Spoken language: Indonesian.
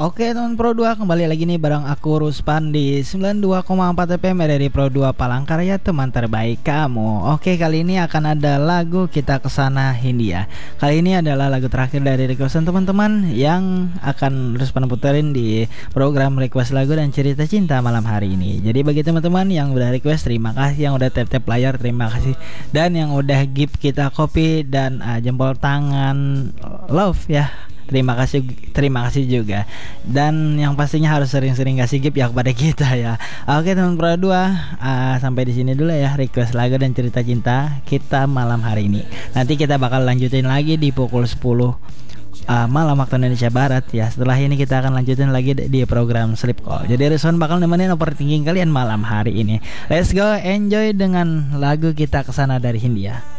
Oke teman Pro 2, kembali lagi nih bareng aku Ruspan di 92,4 FM dari Pro 2 Palangkaraya, teman terbaik kamu. Oke, kali ini akan ada lagu Kita Kesana Hindia. Kali ini adalah lagu terakhir dari requestan teman-teman yang akan Ruspan puterin di program request lagu dan cerita cinta malam hari ini. Jadi bagi teman-teman yang udah request, terima kasih. Yang udah tap-tap layar, terima kasih. Dan yang udah give kita kopi dan jempol tangan love ya, terima kasih juga. Dan yang pastinya harus sering-sering kasih gift ya kepada kita ya. Oke teman Pro 2, sampai di sini dulu ya request lagu dan cerita cinta kita malam hari ini. Nanti kita bakal lanjutin lagi di pukul 10 malam waktu Indonesia Barat ya. Setelah ini kita akan lanjutin lagi di program Sleep Call. Jadi Rizwan bakal nemenin overthinking kalian malam hari ini. Let's go enjoy dengan lagu Kita Kesana dari Hindia.